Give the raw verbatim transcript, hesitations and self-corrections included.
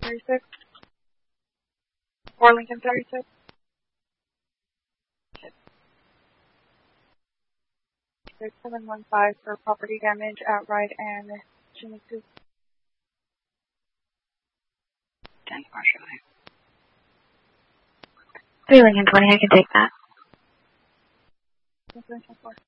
thirty-six. Or Lincoln thirty-six. There's seven one five for property damage at Wright and Jimmy Coop. ten partially. three Lincoln twenty, I can take that. Information four.